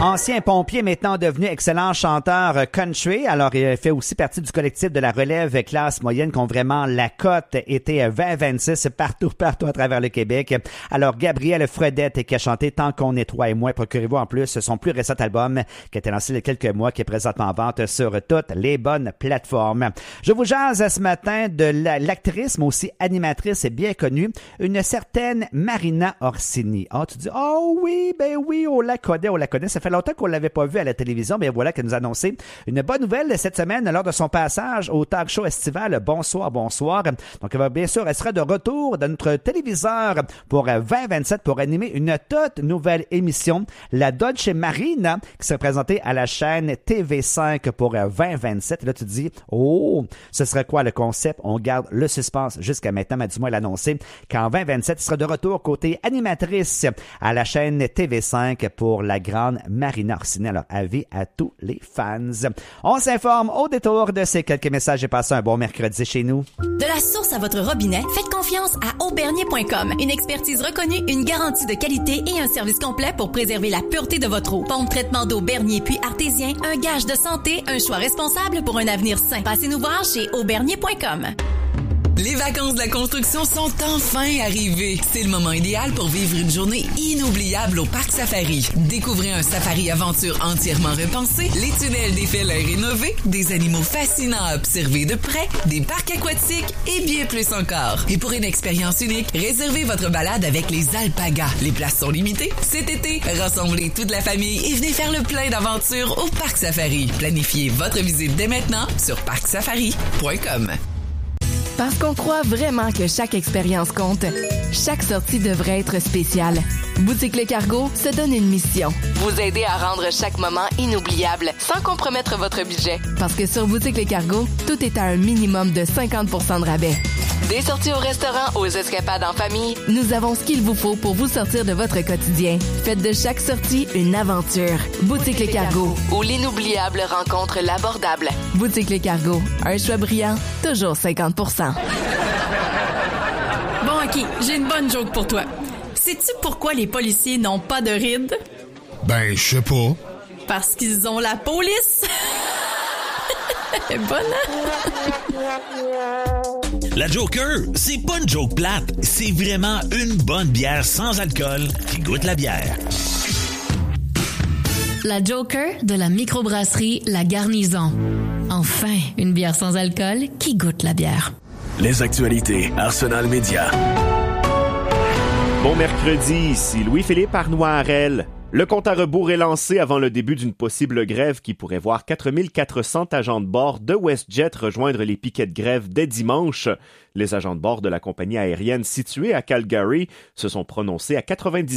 Ancien pompier, maintenant devenu excellent chanteur country. Alors, il fait aussi partie du collectif de la relève classe moyenne qui ont vraiment la cote été 20-26 partout à travers le Québec. Alors, Gabriel Fredette qui a chanté Tant qu'on est toi et moi. Procurez-vous en plus son plus récent album qui a été lancé il y a quelques mois, qui est présentement en vente sur toutes les bonnes plateformes. Je vous jase ce matin de l'actrice, mais aussi animatrice et bien connue, une certaine Marina Orsini. Ah, tu dis, oh oui, ben oui, on la connaît. Ça fait longtemps qu'on l'avait pas vue à la télévision, mais voilà qu'elle nous a annoncé une bonne nouvelle cette semaine lors de son passage au talk show estival Bonsoir. Donc, bien sûr, elle sera de retour dans notre téléviseur pour 2027 pour animer une toute nouvelle émission, la Dolce Marina, qui sera présentée à la chaîne TV5 pour 2027. Et là, tu te dis, oh, ce serait quoi le concept? On garde le suspense jusqu'à maintenant, mais dis-moi l'annoncer qu'en 2027, il sera de retour côté animatrice à la chaîne TV5 pour la grande Marina Orsini. Alors, avis à tous les fans. On s'informe au détour de ces quelques messages et passez un bon mercredi chez nous. De la source à votre robinet, faites confiance à Aubernier.com. Une expertise reconnue, une garantie de qualité et un service complet pour préserver la pureté de votre eau. Pompe, traitement d'eau Bernier puis artésien, un gage de santé, un choix responsable pour un avenir sain. Passez nous voir chez Aubernier.com. Les vacances de la construction sont enfin arrivées. C'est le moment idéal pour vivre une journée inoubliable au Parc Safari. Découvrez un safari aventure entièrement repensé, les tunnels des félins rénovés, des animaux fascinants à observer de près, des parcs aquatiques et bien plus encore. Et pour une expérience unique, réservez votre balade avec les alpagas. Les places sont limitées. Cet été, rassemblez toute la famille et venez faire le plein d'aventures au Parc Safari. Planifiez votre visite dès maintenant sur parcsafari.com. Parce qu'on croit vraiment que chaque expérience compte, chaque sortie devrait être spéciale. Boutique Le Cargo se donne une mission. Vous aider à rendre chaque moment inoubliable, sans compromettre votre budget. Parce que sur Boutique Le Cargo, tout est à un minimum de 50% de rabais. Des sorties au restaurant, aux escapades en famille, nous avons ce qu'il vous faut pour vous sortir de votre quotidien. Faites de chaque sortie une aventure. Boutique Le Cargo, où l'inoubliable rencontre l'abordable. Boutique Le Cargo, un choix brillant, toujours 50%. Bon, OK, j'ai une bonne joke pour toi. Sais-tu pourquoi les policiers n'ont pas de rides? Ben, je sais pas. Parce qu'ils ont la police. Elle est bonne, hein? La Joker, c'est pas une joke plate. C'est vraiment une bonne bière sans alcool qui goûte la bière. La Joker de la microbrasserie La Garnison. Enfin, une bière sans alcool qui goûte la bière. Les actualités Arsenal Média. Bon mercredi, ici Louis-Philippe Arnois-Harel. Le compte à rebours est lancé avant le début d'une possible grève qui pourrait voir 4400 agents de bord de WestJet rejoindre les piquets de grève dès dimanche. Les agents de bord de la compagnie aérienne située à Calgary se sont prononcés à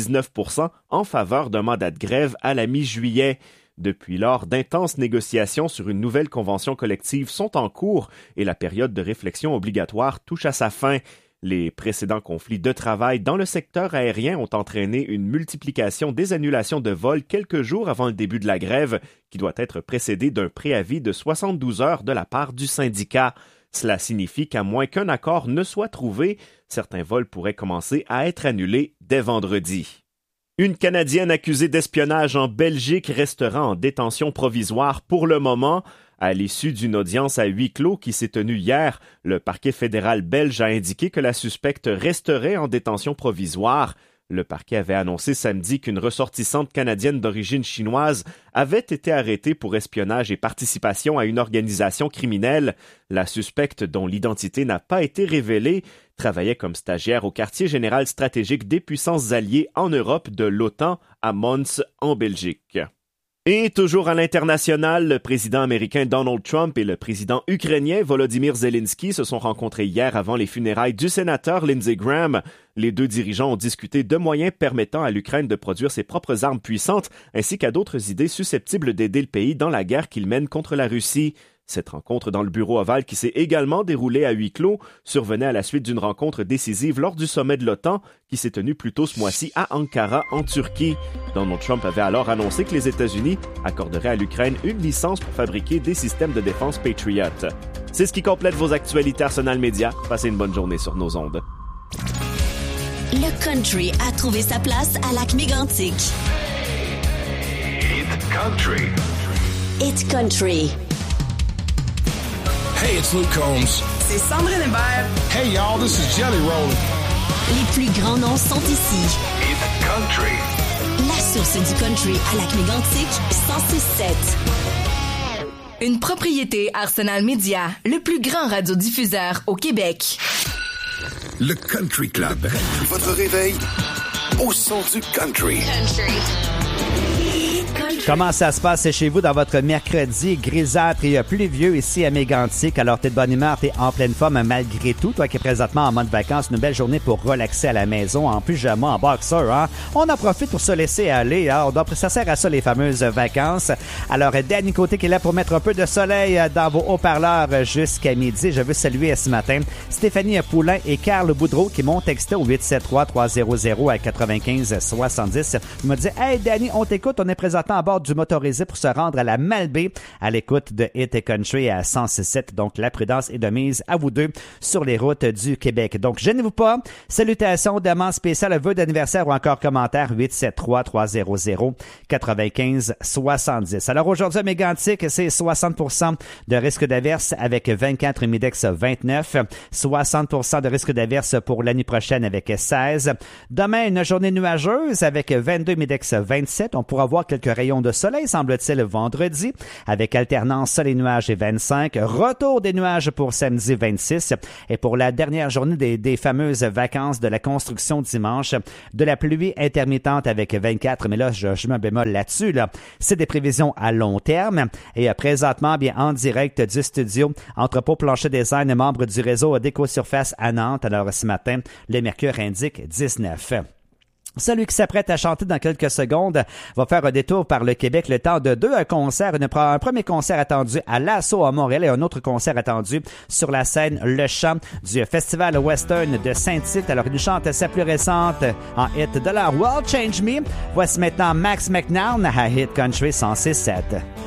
99% en faveur d'un mandat de grève à la mi-juillet. Depuis lors, d'intenses négociations sur une nouvelle convention collective sont en cours et la période de réflexion obligatoire touche à sa fin. Les précédents conflits de travail dans le secteur aérien ont entraîné une multiplication des annulations de vols quelques jours avant le début de la grève, qui doit être précédée d'un préavis de 72 heures de la part du syndicat. Cela signifie qu'à moins qu'un accord ne soit trouvé, certains vols pourraient commencer à être annulés dès vendredi. Une Canadienne accusée d'espionnage en Belgique restera en détention provisoire pour le moment. À l'issue d'une audience à huis clos qui s'est tenue hier, le parquet fédéral belge a indiqué que la suspecte resterait en détention provisoire. Le parquet avait annoncé samedi qu'une ressortissante canadienne d'origine chinoise avait été arrêtée pour espionnage et participation à une organisation criminelle. La suspecte, dont l'identité n'a pas été révélée, travaillait comme stagiaire au quartier général stratégique des puissances alliées en Europe de l'OTAN à Mons, en Belgique. Et toujours à l'international, le président américain Donald Trump et le président ukrainien Volodymyr Zelensky se sont rencontrés hier avant les funérailles du sénateur Lindsey Graham. Les deux dirigeants ont discuté de moyens permettant à l'Ukraine de produire ses propres armes puissantes ainsi qu'à d'autres idées susceptibles d'aider le pays dans la guerre qu'il mène contre la Russie. Cette rencontre dans le bureau ovale qui s'est également déroulée à huis clos survenait à la suite d'une rencontre décisive lors du sommet de l'OTAN qui s'est tenu plus tôt ce mois-ci à Ankara, en Turquie. Donald Trump avait alors annoncé que les États-Unis accorderaient à l'Ukraine une licence pour fabriquer des systèmes de défense Patriot. C'est ce qui complète vos actualités Arsenal Média. Passez une bonne journée sur nos ondes. Le country a trouvé sa place à Lac-Mégantic. Country. Hit Country. Hey, it's Luke Combs. C'est Sandrine Hébert. Hey, y'all, this is Jelly Roll. Les plus grands noms sont ici. Hit Country. La source du country à Lac-Mégantic, 106.7. Une propriété Arsenal Media, le plus grand radiodiffuseur au Québec. Le Country Club. Votre réveil au son du country. Comment ça se passe chez vous dans votre mercredi grisâtre et pluvieux ici à Mégantic? Alors, t'es de bonne humeur, t'es en pleine forme malgré tout. Toi qui es présentement en mode vacances, une belle journée pour relaxer à la maison en pyjama, en boxer, hein? On en profite pour se laisser aller, hein? Ça sert à ça, les fameuses vacances. Alors, Danny Côté qui est là pour mettre un peu de soleil dans vos haut-parleurs jusqu'à midi. Je veux saluer ce matin Stéphanie Poulain et Carl Boudreau qui m'ont texté au 873-300-9570. Ils m'ont dit « Hey, Danny, on t'écoute, on est présentement à bord du motorisé pour se rendre à la Malbaie à l'écoute de Hit Country à 106.7. Donc, la prudence est de mise à vous deux sur les routes du Québec. Donc, gênez-vous pas. Salutations, demande spéciale, vœux d'anniversaire ou encore commentaire 873-300-9570. Alors, aujourd'hui, à Mégantic, c'est 60% de risque d'averse avec 24 Midex 29, 60% de risque d'averse pour l'année prochaine avec 16. Demain, une journée nuageuse avec 22 Midex 27. On pourra voir quelques rayons de soleil, semble-t-il, vendredi, avec alternance soleil et nuages et 25. Retour des nuages pour samedi 26. Et pour la dernière journée des fameuses vacances de la construction dimanche, de la pluie intermittente avec 24. Mais là, je mets un bémol là-dessus. Là. C'est des prévisions à long terme. Et présentement, bien en direct du studio, Entrepôt Plancher Design, membre du réseau d'Éco-Surface à Nantes. Alors, ce matin, le mercure indique 19. Celui qui s'apprête à chanter dans quelques secondes va faire un détour par le Québec, le temps de deux concerts. Un premier concert attendu à l'Assaut à Montréal et un autre concert attendu sur la scène Le Chant du Festival Western de Saint-Tite. Alors, il chante sa plus récente en hit de leur World Change Me. Voici maintenant Max McNown à Hit Country 106.7.